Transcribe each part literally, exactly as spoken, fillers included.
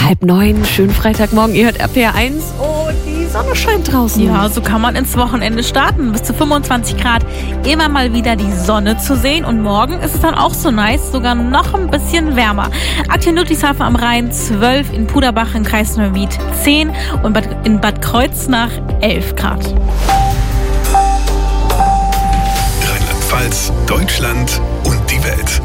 halb neun. Schönen Freitagmorgen. Ihr hört R P R eins und die Sonne scheint draußen. Ja, so kann man ins Wochenende starten. Bis zu fünfundzwanzig Grad. Immer mal wieder die Sonne zu sehen. Und morgen ist es dann auch so nice. Sogar noch ein bisschen wärmer. Aktuell Ludwigshafen am Rhein zwölf. In Puderbach im Kreis Neuwied zehn. Und in Bad Kreuznach elf Grad. Rheinland-Pfalz, Deutschland und die Welt.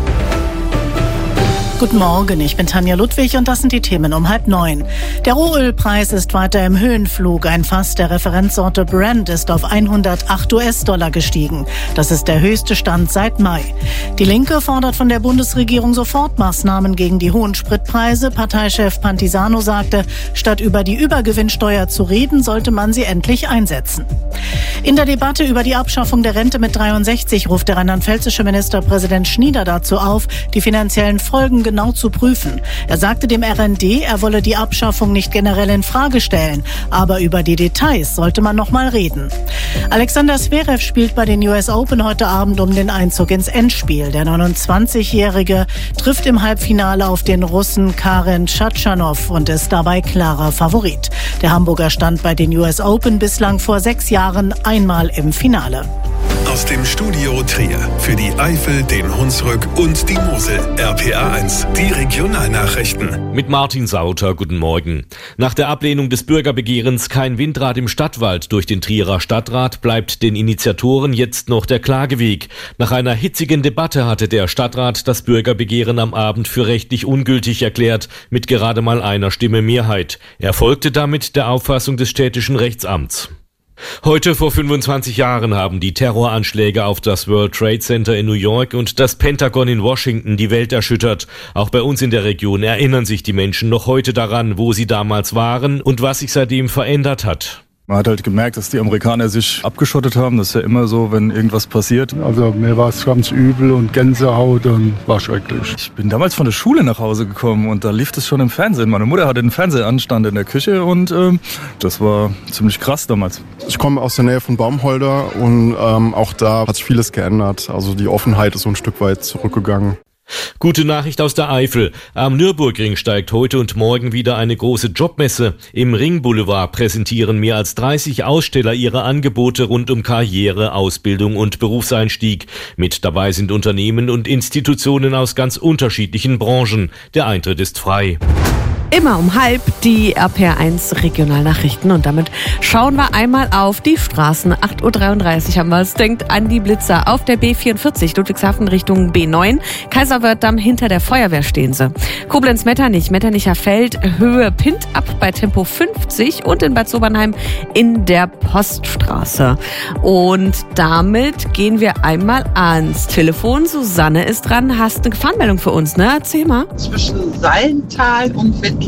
Guten Morgen, ich bin Tanja Ludwig und das sind die Themen um halb neun. Der Rohölpreis ist weiter im Höhenflug. Ein Fass der Referenzsorte Brent ist auf hundertacht US-Dollar gestiegen. Das ist der höchste Stand seit Mai. Die Linke fordert von der Bundesregierung Sofortmaßnahmen gegen die hohen Spritpreise. Parteichef Pantisano sagte, statt über die Übergewinnsteuer zu reden, sollte man sie endlich einsetzen. In der Debatte über die Abschaffung der Rente mit dreiundsechzig ruft der rheinland-pfälzische Ministerpräsident Schnieder dazu auf, die finanziellen Folgen genau zu prüfen. Er sagte dem R N D, er wolle die Abschaffung nicht generell in Frage stellen, aber über die Details sollte man noch mal reden. Alexander Zverev spielt bei den U S Open heute Abend um den Einzug ins Endspiel. Der neunundzwanzigjährige trifft im Halbfinale auf den Russen Karen Khachanov und ist dabei klarer Favorit. Der Hamburger stand bei den U S Open bislang vor sechs Jahren einmal im Finale. Aus dem Studio Trier für die Eifel, den Hunsrück und die Mosel. R P R eins, die Regionalnachrichten. Mit Martin Sauter, guten Morgen. Nach der Ablehnung des Bürgerbegehrens Kein Windrad im Stadtwald durch den Trierer Stadtrat bleibt den Initiatoren jetzt noch der Klageweg. Nach einer hitzigen Debatte hatte der Stadtrat das Bürgerbegehren am Abend für rechtlich ungültig erklärt, mit gerade mal einer Stimme Mehrheit. Er folgte damit der Auffassung des städtischen Rechtsamts. Heute vor fünfundzwanzig Jahren haben die Terroranschläge auf das World Trade Center in New York und das Pentagon in Washington die Welt erschüttert. Auch bei uns in der Region erinnern sich die Menschen noch heute daran, wo sie damals waren und was sich seitdem verändert hat. Man hat halt gemerkt, dass die Amerikaner sich abgeschottet haben. Das ist ja immer so, wenn irgendwas passiert. Also mir war es ganz übel und Gänsehaut und war schrecklich. Ich bin damals von der Schule nach Hause gekommen und da lief das schon im Fernsehen. Meine Mutter hatte den Fernsehanstand in der Küche und ähm, das war ziemlich krass damals. Ich komme aus der Nähe von Baumholder und ähm, auch da hat sich vieles geändert. Also die Offenheit ist so ein Stück weit zurückgegangen. Gute Nachricht aus der Eifel. Am Nürburgring steigt heute und morgen wieder eine große Jobmesse. Im Ringboulevard präsentieren mehr als dreißig Aussteller ihre Angebote rund um Karriere, Ausbildung und Berufseinstieg. Mit dabei sind Unternehmen und Institutionen aus ganz unterschiedlichen Branchen. Der Eintritt ist frei. Immer um halb die R P R eins Regionalnachrichten und damit schauen wir einmal auf die Straßen. acht Uhr dreiunddreißig haben wir es. Denkt an die Blitzer auf der B vierundvierzig Ludwigshafen Richtung B neun. Kaiserwertdamm hinter der Feuerwehr stehen sie. Koblenz-Metternich, Metternicher Feld, Höhe Pint ab bei Tempo fünfzig und in Bad Sobernheim in der Poststraße. Und damit gehen wir einmal ans Telefon. Susanne ist dran. Hast eine Gefahrenmeldung für uns, ne? Erzähl mal. Zwischen Sallental und Wittlich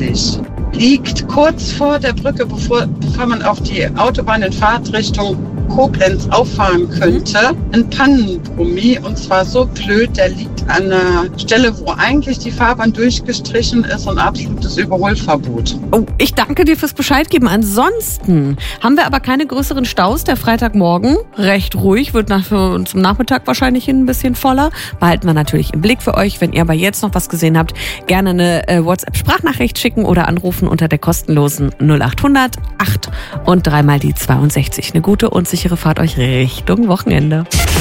liegt kurz vor der Brücke, bevor, bevor man auf die Autobahn in Fahrtrichtung Koblenz auffahren könnte, ein Pannenbrummi, und zwar so blöd, der liegt an einer Stelle, wo eigentlich die Fahrbahn durchgestrichen ist und absolutes Überholverbot. Oh, ich danke dir fürs Bescheid geben. Ansonsten haben wir aber keine größeren Staus. Der Freitagmorgen recht ruhig, wird nach, zum Nachmittag wahrscheinlich hin ein bisschen voller. Behalten wir natürlich im Blick für euch. Wenn ihr aber jetzt noch was gesehen habt, gerne eine äh, WhatsApp-Sprachnachricht schicken oder anrufen unter der kostenlosen null achthundert acht und dreimal die zweiundsechzig. Eine gute und sichere Fahrt euch Richtung Wochenende.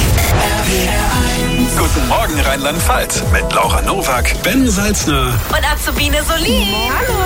Guten Morgen Rheinland-Pfalz mit Laura Nowak, Ben Salzner Und Azubine Solin. Hallo.